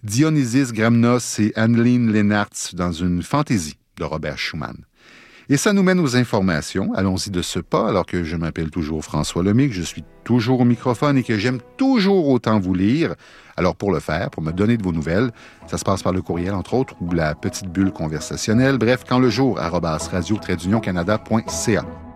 Dionysis Gramnos et Anneline Lennartz dans une fantaisie de Robert Schumann. Et ça nous mène aux informations. Allons-y de ce pas, alors que je m'appelle toujours François Lemay, que je suis toujours au microphone et que j'aime toujours autant vous lire. Alors pour le faire, pour me donner de vos nouvelles, ça se passe par le courriel, entre autres, ou la petite bulle conversationnelle. Bref, quand le jour, @radio-canada.ca.